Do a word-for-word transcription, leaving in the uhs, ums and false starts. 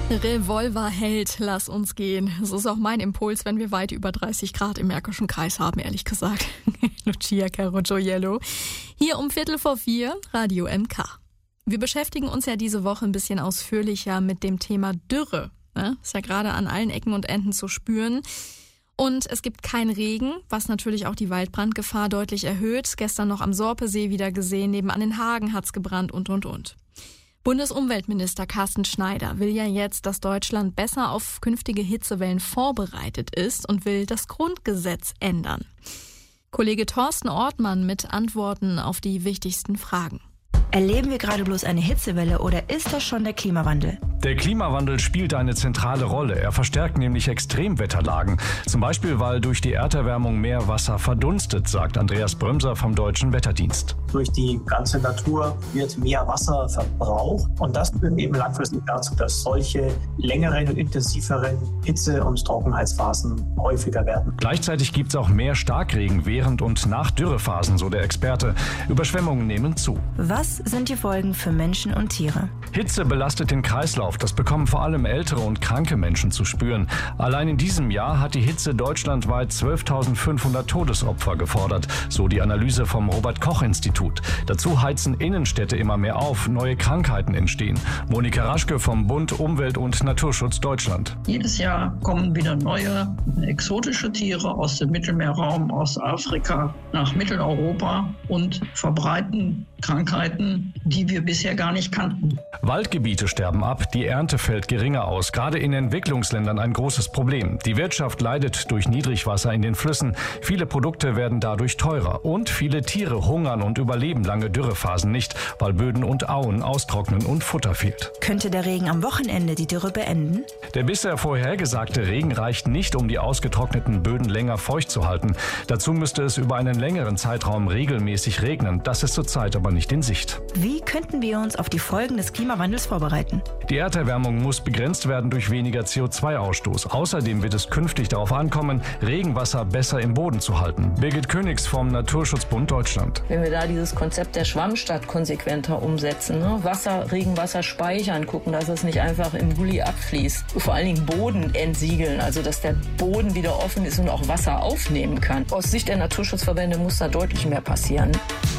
Revolverheld, lass uns gehen. Das ist auch mein Impuls, wenn wir weit über dreißig Grad im Märkischen Kreis haben, ehrlich gesagt. Lucia Carogioiello. Hier um Viertel vor vier, Radio M K. Wir beschäftigen uns ja diese Woche ein bisschen ausführlicher mit dem Thema Dürre. Ne? Ist ja gerade an allen Ecken und Enden zu spüren. Und es gibt keinen Regen, was natürlich auch die Waldbrandgefahr deutlich erhöht. Gestern noch am Sorpesee wieder gesehen, nebenan in Hagen hat's gebrannt und, und, und. Bundesumweltminister Carsten Schneider will ja jetzt, dass Deutschland besser auf künftige Hitzewellen vorbereitet ist und will das Grundgesetz ändern. Kollege Thorsten Ortmann mit Antworten auf die wichtigsten Fragen. Erleben wir gerade bloß eine Hitzewelle oder ist das schon der Klimawandel? Der Klimawandel spielt eine zentrale Rolle. Er verstärkt nämlich Extremwetterlagen. Zum Beispiel, weil durch die Erderwärmung mehr Wasser verdunstet, sagt Andreas Brömser vom Deutschen Wetterdienst. Durch die ganze Natur wird mehr Wasser verbraucht und das führt eben langfristig dazu, dass solche längeren und intensiveren Hitze- und Trockenheitsphasen häufiger werden. Gleichzeitig gibt es auch mehr Starkregen während und nach Dürrephasen, so der Experte. Überschwemmungen nehmen zu. Was sind die Folgen für Menschen und Tiere? Hitze belastet den Kreislauf. Das bekommen vor allem ältere und kranke Menschen zu spüren. Allein in diesem Jahr hat die Hitze deutschlandweit zwölftausendfünfhundert Todesopfer gefordert, so die Analyse vom Robert-Koch-Institut. Dazu heizen Innenstädte immer mehr auf, neue Krankheiten entstehen. Monika Raschke vom Bund Umwelt und Naturschutz Deutschland. Jedes Jahr kommen wieder neue exotische Tiere aus dem Mittelmeerraum, aus Afrika nach Mitteleuropa und verbreiten Krankheiten, die wir bisher gar nicht kannten. Waldgebiete sterben ab, die Ernte fällt geringer aus. Gerade in Entwicklungsländern ein großes Problem. Die Wirtschaft leidet durch Niedrigwasser in den Flüssen. Viele Produkte werden dadurch teurer. Und viele Tiere hungern und überleben lange Dürrephasen nicht, weil Böden und Auen austrocknen und Futter fehlt. Könnte der Regen am Wochenende die Dürre beenden? Der bisher vorhergesagte Regen reicht nicht, um die ausgetrockneten Böden länger feucht zu halten. Dazu müsste es über einen längeren Zeitraum regelmäßig regnen. Das ist zurzeit aber nicht in Sicht. Wie könnten wir uns auf die Folgen des Klimawandels vorbereiten? Die Erderwärmung muss begrenzt werden durch weniger C O zwei Ausstoß. Außerdem wird es künftig darauf ankommen, Regenwasser besser im Boden zu halten. Birgit Königs vom Naturschutzbund Deutschland. Wenn wir da dieses Konzept der Schwammstadt konsequenter umsetzen, ne? Wasser, Regenwasser speichern, gucken, dass es nicht einfach im Gully abfließt. Vor allen Dingen Boden entsiegeln, also dass der Boden wieder offen ist und auch Wasser aufnehmen kann. Aus Sicht der Naturschutzverbände muss da deutlich mehr passieren.